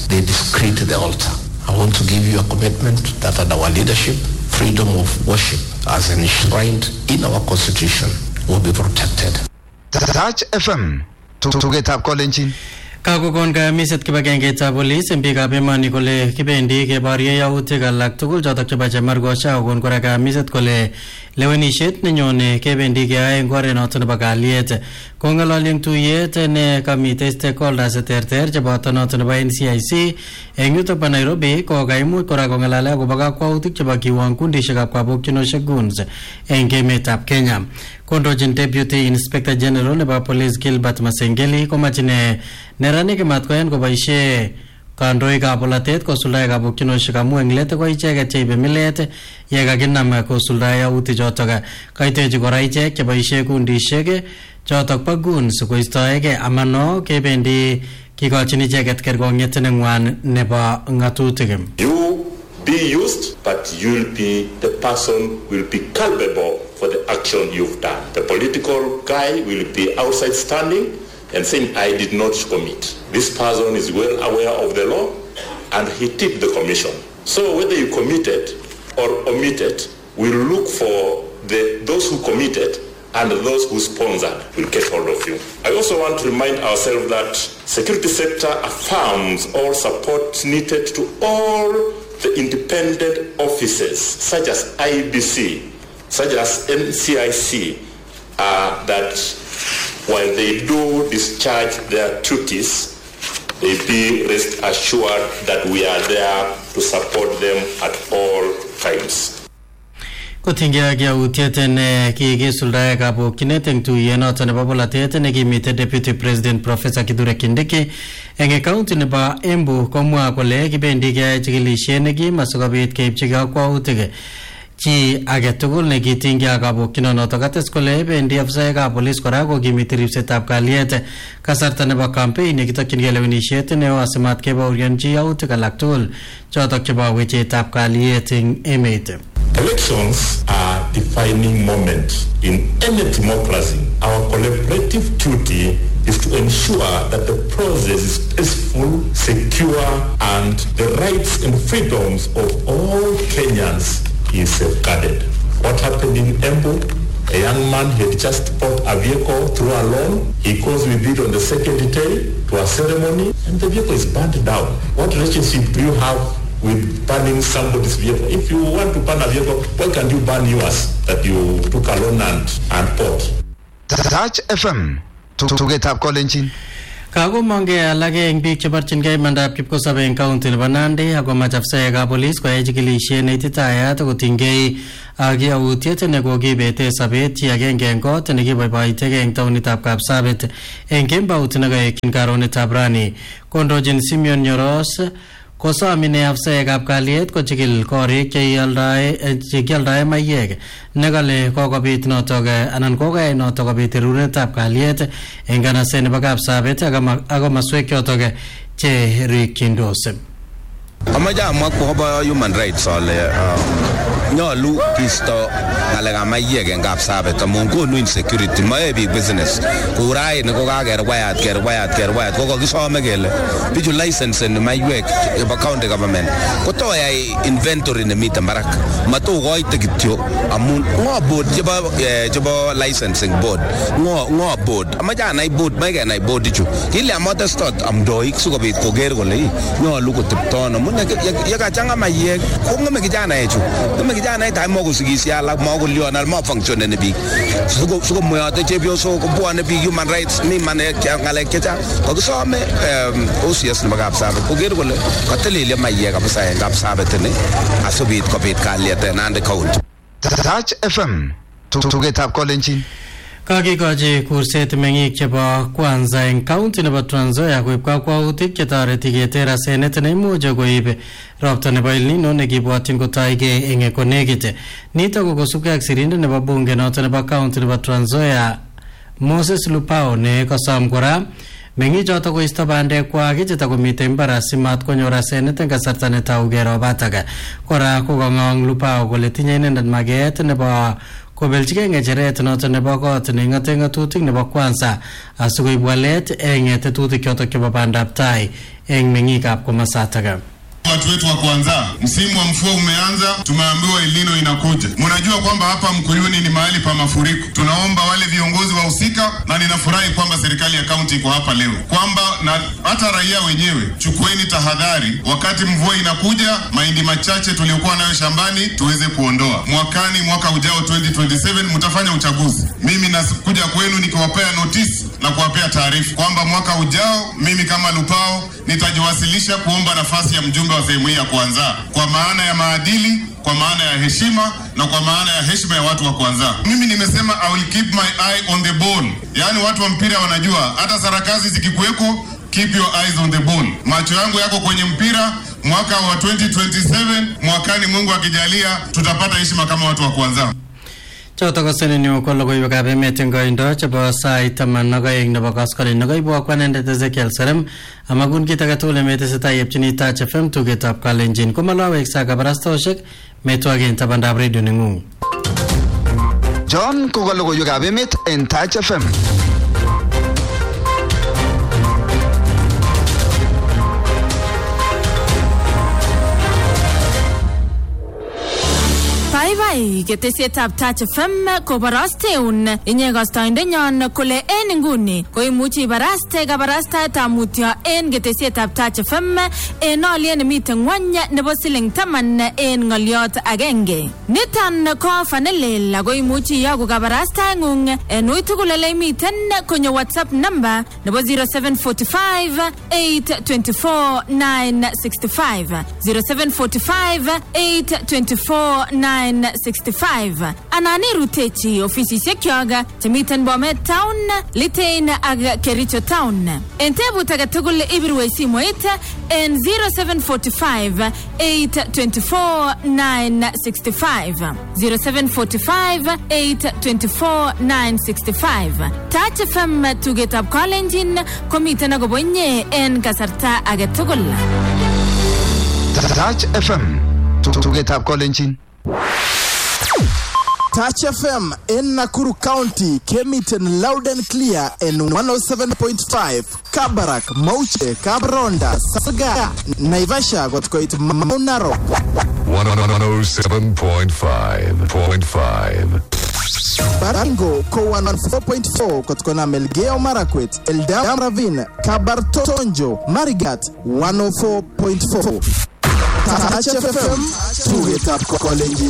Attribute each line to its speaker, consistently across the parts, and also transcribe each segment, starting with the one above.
Speaker 1: they desecrate the altar. I want to give you a commitment that under our leadership, freedom of worship as enshrined in our constitution will be protected.
Speaker 2: Touch FM to get up calling.
Speaker 3: Kakokon kayamiset kibagengeitab polis en biikab emoni kole kibendi keborye yautik alak tugul chotok chebo chemargosha kokon kora kayamiset kole lewenisiet nenyone kebendi keyoe eng oret noto nebo kalyet. Kong'ololi eng tuyet ne kamite stakeholders terter cheboto noto nebo NCIC eng yutok bo Nairobi ko kaimuch kora kong'alale akobo kakwautik chebo kiwong kundishekab kabokchinoshek goons eng emetab Kenya. Kondochin Deputy Inspector General nebo Police Gilbert Masengeli komachine neranik matkoen koboishe kandoikab polatet kosuldae kabokchinoshek amu eng let ko icheket cheibe milet ye kakinam kosuldae yautik chotok. Kaitechi kora ichek cheboishe kundishek chotok bo goons koistoege amano kebendi kikochin icheket kerkong'et neng'wan nebo ng'atutik.
Speaker 4: You be used, but you'll be the person will be culpable for the action you've done. The political guy will be outside standing and saying, I did not commit. This person is well aware of the law and he tipped the commission. So whether you committed or omitted, we'll look for those who committed and those who sponsored will get hold of you. I also want to remind ourselves that security sector affirms all support needed to all the independent offices such as IBC, such as NCIC, that while they do discharge their duties, they be rest assured that we are there to support them at all times.
Speaker 3: Kotingia kia utieten kisuldae kabokchinet eng tuyet noto nebo polatet nekimite Deputy President Professor Kithure Kindiki eng county nebo Embu komwa kole kibendi keyoe chikilishet nekim asikobit keipchi kakwautik chi age tugul nekitingia kabokchinonoto. Kates kole bendi afisaekab polis kora kokimiti ripsetab kalyet kasarta nebo campaign nekitokyingei lewenisiet neo asimat kebaorionchi yautik alak tugul chotok chebo wechetab kalyet eng emet.
Speaker 4: Elections are defining moment in any democracy. Our collaborative duty is to ensure that the process is peaceful, secure, and the rights and freedoms of all Kenyans is safeguarded. What happened in Embu? A young man had just bought a vehicle through a loan. He goes with it on the second day to a ceremony, and the vehicle is burnt down. What relationship do you have with burning somebody's vehicle? If you want to burn a vehicle, why can't you burn yours that you took a loan and bought?
Speaker 2: Touch FM to get up calling.
Speaker 3: Kakomonge alage eng biik cheborchingei mandab kipkosobe eng county nebo Nandi akomach afisaekab polis koyai chikilishet neititayat kotinygei ak yautiet nekokibete sobet chi agenge eng kot nekiboiboitegei eng taonitab Kapsabet eng kembout nekaekyin karonetab rani. Kondochin Simeon Nyoros kosamine afisaekab kalyet kochikil korik chekialdae mayek nekale kokobit notok anan kokayai notok kobit rerunetab kalyet eng kanaset nebo Kapsabet ako maswek chotok cherikyindos.
Speaker 5: Amache amwa kobo human rights ale nyolu kisto ngalekab mayek eng Kapsabet amun konu insecurity mayoe biik business. Kou raini ko kakerwayat ko kakisome kele bichu licenseni maywek chebo county government kotoyai inventory nemite barak matokoite kityo amun ngo board chebo licensing board ngo board amache anai board makenai board ichu kile amotestot amdoik sikobit koker kole nyolu koteptono amun yakachanga mayek kongeme kijanaechu kijana ita mokusikisi alak mokuliona malfunctioneni biik sikomoyote chepyosok kobwone biik human rights mi ngalek chechang kokisome OCS nebo Kapsabet koker kole katelelyo mayek kabisa eng Kapsabet ni asikobit kobit kalyet eng Nandi County.
Speaker 2: Touch FM to get up calling.
Speaker 3: Kakikochi kurset meng'ik chebo kwanza eng county nebo Trans Nzoia koib kakwautik chetoreti keter asenet neimuche koib ropta nebo El Nino nekibwotyin kotoige eng konekit. Nito ko kosubkei ak sirindet nebo bunge noto nebo county nebo Trans Nzoia Moses Lupao ne kosom kora meng'ik choto koisto bandekwak chetakomite mbar asimat konyor asenet eng kasarta netau kerobatak. Kora kokang'ong Lupao kole tinye inendet maket nebo kobeljigei ngecheret noton nebo kot neng'ate ng'atutik nebo kwanza asikoib walet eng tetutik chotok chebo bandab tai eng meng'ikab komasatak.
Speaker 6: Watu wetu wa kwanza, msimu wa mvua umeanza, tumeambiwa El Nino inakuja. Mnajua kwamba hapa Mkuyuni ni mahali pa mafuriko. Tunaomba wale viongozi wahusika, na ninafurahi kwamba serikali ya kaunti iko hapa leo, kwamba na hata raia wenyewe chukueni tahadhari wakati mvua inakuja. Mahindi machache tuliokuwa nayo shambani tuweze kuondoa. Mwaka ujao 2027 mtafanya uchaguzi. Mimi nakuja kwenu nikiwapea notice na kuwapea taarifa kwamba mwaka ujao mimi kama Lupao nitajiwasilisha kuomba nafasi ya mjumbe wa sehemu hii ya kwanza, kwa maana ya maadili, kwa maana ya heshima na kwa maana ya heshima ya watu wa kwanza. Mimi nimesema I will keep my eye on the ball. Yaani watu wa mpira wanajua hata sarakazi zikikuweko, keep your eyes on the ball. Macho yangu yako kwenye mpira. Mwaka wa 2027 mwakani Mungu akijalia tutapata heshima kama watu wa kwanza.
Speaker 3: Choto ko senenyo ko logoiwekab emet eng koindo chebo sait 12 nebo koskoleny nekoibwo kwanendet Ezekiel Serem amagun kit age tugul emetesetai yepchini Touch FM tugetab Kalenjin komaloweksa kabarastoshek metwagen tabandab radio neng'ung.
Speaker 2: John ko logoiwekab emet en Touch FM.
Speaker 7: Bye ketesetab Touch FM kobarasteun inye kastoindenyon kole en nguni koimuchi ibaraste kabarastaetab mutyo en ketesetab Touch FM en olyet nemiten ngwony nebo siling 10 en ng'olyot agenge. Niton ko fanelel ako imuchi iyoku kabarastaeng'ung en ui tugul ole imiten konyo WhatsApp number nebo 0745 824 965 0745 824 965 anan irutechi ofisisiek kyoga chemiten Bomet Town, Litein ak Kericho Town. En tebut age tugul ibirwe simoit en 0745 824 965 0745 824 965. Touch FM tugetab Kalenjin komiten akobo inye en kasarta age tugul.
Speaker 2: Touch FM tugetab Kalenjin.
Speaker 8: Touch FM in Nakuru County came it in loud and clear in 107.5. Kabarak, Mauche, Kabronda, Saga, Naivasha got quite Maunaro.
Speaker 9: 107.5.
Speaker 8: Barango, Ko 104.4, Kotkona Melgeo Marakwet, Eldam Ravine, Kabartonjo, Marigat, 104.4. Touch FM, tugetab Kalenjin.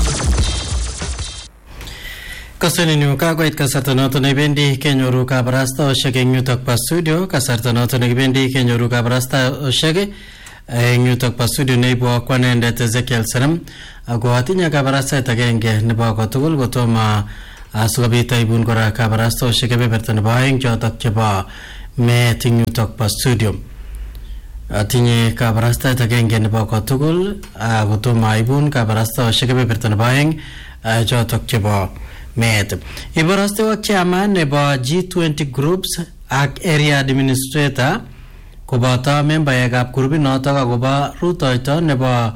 Speaker 3: Kasenenyu kakoit kasarta noton nebendi kenyoru kabarastaoshek eng yutok pa studio. Kasarta noton nebendi kenyoru kabarastaoshek eng yutok pa studio neibwo kwanendet Ezekiel Serem ako atinye kabarastaet agenge nebo kotugul kotomo asikobit aibun kora kabarastaoshek kebeberta nebo aeng chotok chebo meet eng yutok pa studio. Atinye kabarastaet agenge nebo kotugul kotomo aibun kabarastaoshek kebeberta nebo aeng chotok chebo met. Ibarastewak chairman nebo G20 Groups ak area administrator koboto membaekab grupit notok akobo rutoito nebo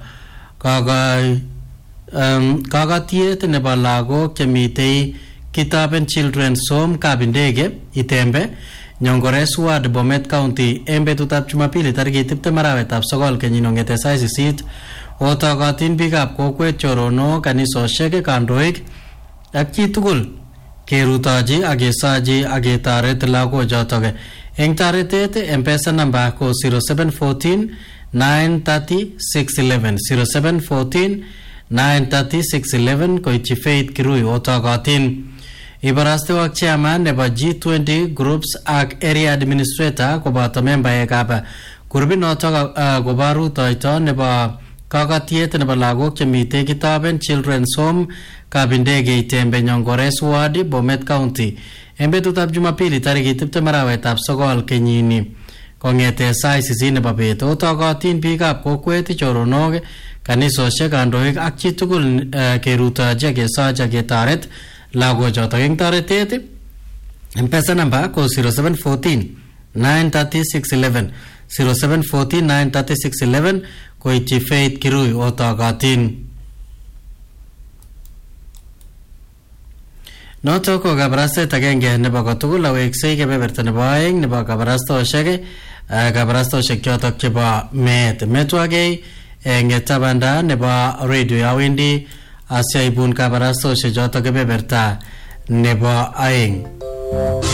Speaker 3: kakatiet nebo lagok chemitei Kitaben Children's Home Kabindege Itembe Nyongores Ward Bomet County en betutab Jumapili tarikit 20 arawetab 9 kenyit kong'ete sait 8 otokotin biikab kokwet, choronok, kanisoshek, kandoik ak chi tugul kerutochi ak kesochi ak ketoret lagochotok. Eng toretet M-Pesa number ko 0714 930 611 0714 930 611 koityi Faith Kirui otokotin. Ibarastewak chairman nebo G20 Groups ak area administrator koboto membaekab grupit notok kobo rutoito nebo kakatiet nebo lagok chemitei Kitaben Children's Home Kabindege Itembe Nyongores Ward Bomet County en betutab Jumapili tarikit 20 arawetab 9 kenyini kong'ete sait 8 nebo bet. Otokotin biikab kokwet, choronok, kanisoshek, kandoik ak chi tugul kerutochi ak kesochi ak ketoret lagochotok. Eng toretet M-Pesa number ko 0714 930 611 0714 930 611 koityi Faith Kirui otokotin. Noto ko kabarastaet agenge nebo kotugul aweksei kebeberta nebo aeng nebo kabarastoshek chotok chebo metwagei eng tabanda nebo radio yawendi asyaibun kabarastoshek chotok kebeberta nebo aeng.